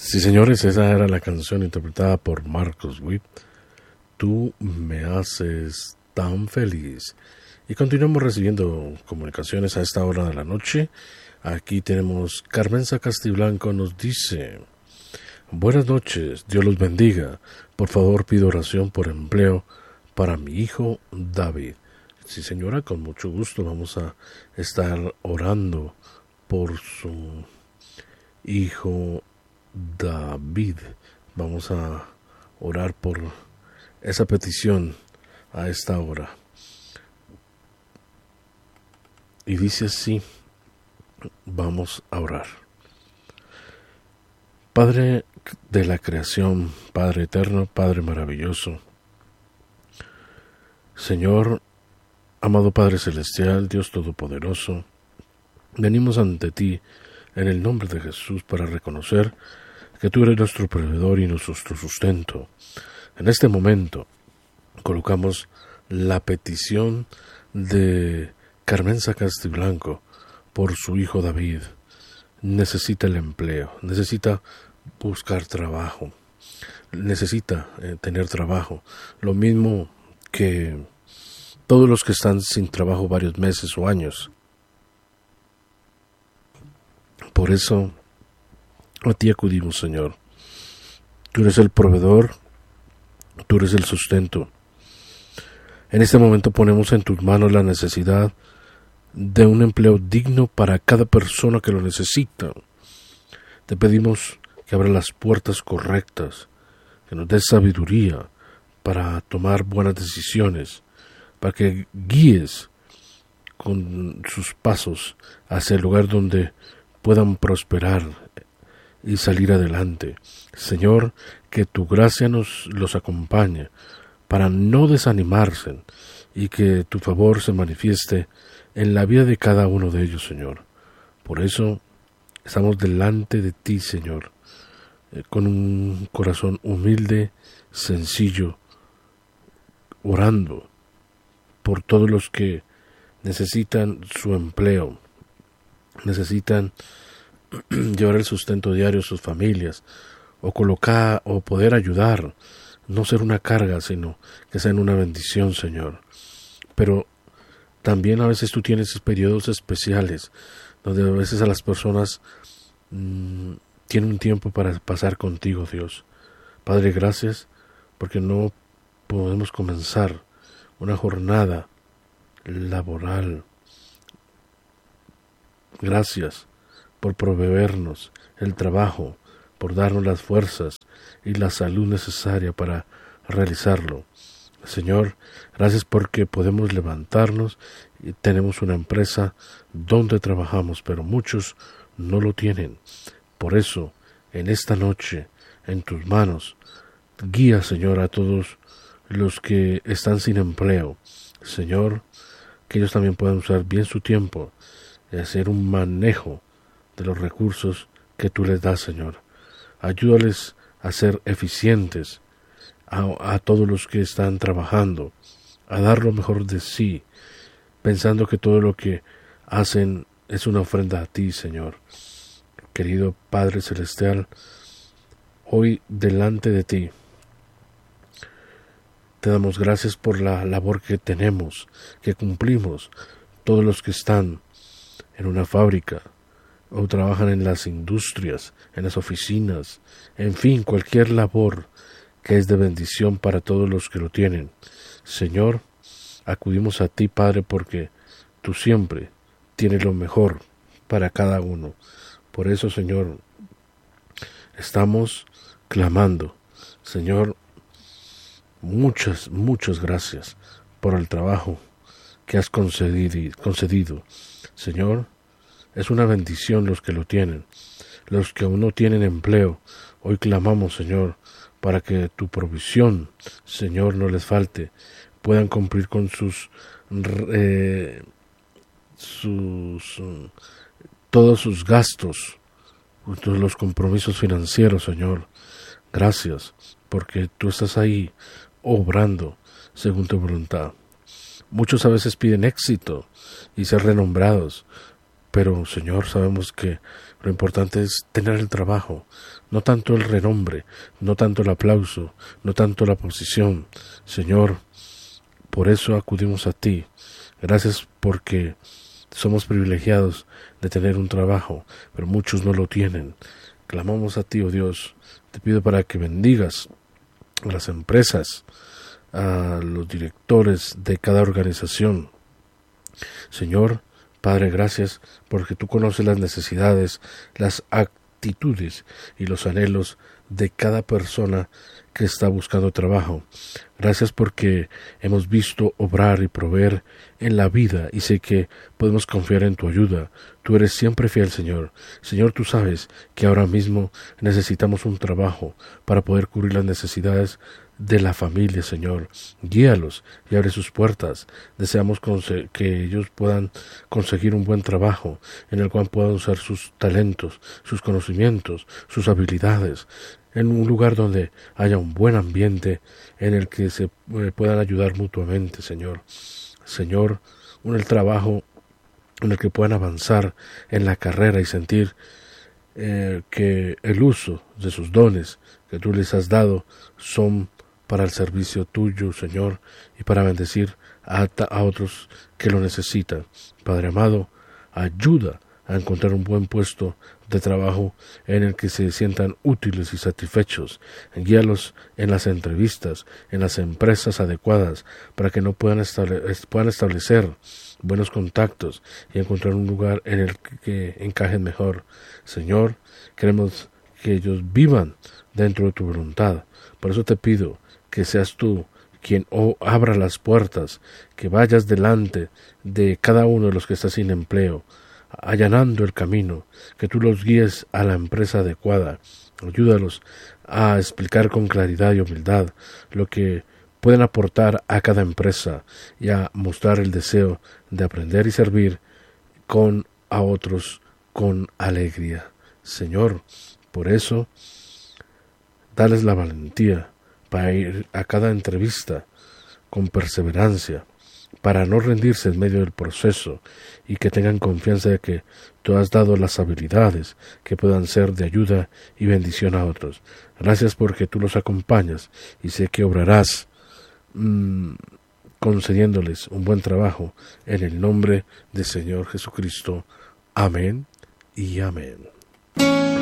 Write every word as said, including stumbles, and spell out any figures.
Sí, señores, esa era la canción interpretada por Marcos Witt. Tú me haces tan feliz. Y continuamos recibiendo comunicaciones a esta hora de la noche. Aquí tenemos Carmenza Castiblanco, nos dice: buenas noches, Dios los bendiga. Por favor, pido oración por empleo para mi hijo David. Sí, señora, con mucho gusto vamos a estar orando por su hijo David. Vamos a orar por esa petición a esta hora. Y dice así, vamos a orar. Padre de la creación, Padre eterno, Padre maravilloso, Señor, amado Padre celestial, Dios todopoderoso, venimos ante ti en el nombre de Jesús para reconocer que tú eres nuestro proveedor y nuestro sustento. En este momento colocamos la petición de Carmenza Castiblanco por su hijo David. Necesita el empleo, necesita buscar trabajo, necesita eh, tener trabajo. Lo mismo que todos los que están sin trabajo varios meses o años. Por eso a ti acudimos, Señor. Tú eres el proveedor, tú eres el sustento. En este momento ponemos en tus manos la necesidad de un empleo digno para cada persona que lo necesita. Te pedimos que abras las puertas correctas, que nos des sabiduría para tomar buenas decisiones, para que guíes con sus pasos hacia el lugar donde puedan prosperar y salir adelante. Señor, que tu gracia nos los acompañe para no desanimarse y que tu favor se manifieste en la vida de cada uno de ellos, Señor. Por eso estamos delante de ti, Señor, eh, con un corazón humilde, sencillo, orando por todos los que necesitan su empleo, necesitan llevar el sustento diario a sus familias, o colocar, o poder ayudar, no ser una carga, sino que sean una bendición, Señor. Pero también a veces tú tienes periodos especiales, donde a veces a las personas mmm, tienen un tiempo para pasar contigo, Dios. Padre, gracias, porque no podemos comenzar una jornada laboral. Gracias por proveernos el trabajo, por darnos las fuerzas y la salud necesaria para realizarlo. Señor, gracias porque podemos levantarnos y tenemos una empresa donde trabajamos, pero muchos no lo tienen. Por eso, en esta noche, en tus manos, guía, Señor, a todos los que están sin empleo. Señor, que ellos también puedan usar bien su tiempo y hacer un manejo de los recursos que tú les das, Señor. Ayúdales a ser eficientes, a, a todos los que están trabajando, a dar lo mejor de sí, pensando que todo lo que hacen es una ofrenda a ti, Señor. Querido Padre Celestial, hoy delante de ti te damos gracias por la labor que tenemos, que cumplimos, todos los que están en una fábrica, o trabajan en las industrias, en las oficinas, en fin, cualquier labor que es de bendición para todos los que lo tienen. Señor, acudimos a ti, Padre, porque tú siempre tienes lo mejor para cada uno. Por eso, Señor, estamos clamando. Señor, muchas, muchas gracias por el trabajo que has concedido. concedido. Señor, es una bendición los que lo tienen. Los que aún no tienen empleo, hoy clamamos, Señor, para que tu provisión, Señor, no les falte, puedan cumplir con sus, eh, sus todos sus gastos, todos los compromisos financieros, Señor. Gracias, porque tú estás ahí obrando según tu voluntad. Muchos a veces piden éxito y ser renombrados, pero, Señor, sabemos que Lo importante es tener el trabajo, no tanto el renombre, no tanto el aplauso, no tanto la posición. Señor, por eso acudimos a ti. Gracias porque somos privilegiados de tener un trabajo, pero muchos no lo tienen. Clamamos a ti, oh Dios. Te pido para que bendigas a las empresas, a los directores de cada organización. Señor, Padre, gracias porque tú conoces las necesidades, las actitudes y los anhelos de cada persona que está buscando trabajo. Gracias porque hemos visto obrar y proveer en la vida y sé que podemos confiar en tu ayuda. Tú eres siempre fiel, Señor. Señor, tú sabes que ahora mismo necesitamos un trabajo para poder cubrir las necesidades de la familia, Señor. Guíalos y abre sus puertas. Deseamos que ellos puedan conseguir un buen trabajo en el cual puedan usar sus talentos, sus conocimientos, sus habilidades, en un lugar donde haya un buen ambiente en el que se eh, puedan ayudar mutuamente, Señor. Señor, un el trabajo en el que puedan avanzar en la carrera y sentir eh, que el uso de sus dones que tú les has dado son para el servicio tuyo, Señor, y para bendecir a, a otros que lo necesitan. Padre amado, ayuda a encontrar un buen puesto de trabajo en el que se sientan útiles y satisfechos. Guíalos en las entrevistas, en las empresas adecuadas, para que no puedan, estable, puedan establecer buenos contactos y encontrar un lugar en el que encajen mejor. Señor, queremos que ellos vivan dentro de tu voluntad. Por eso te pido que seas tú quien oh, abra las puertas, que vayas delante de cada uno de los que está sin empleo, allanando el camino, que tú los guíes a la empresa adecuada. Ayúdalos a explicar con claridad y humildad lo que pueden aportar a cada empresa y a mostrar el deseo de aprender y servir con a otros con alegría. Señor, por eso, dales la valentía para ir a cada entrevista con perseverancia, para no rendirse en medio del proceso y que tengan confianza de que tú has dado las habilidades que puedan ser de ayuda y bendición a otros. Gracias porque tú los acompañas y sé que obrarás mmm, concediéndoles un buen trabajo en el nombre del Señor Jesucristo. Amén y amén.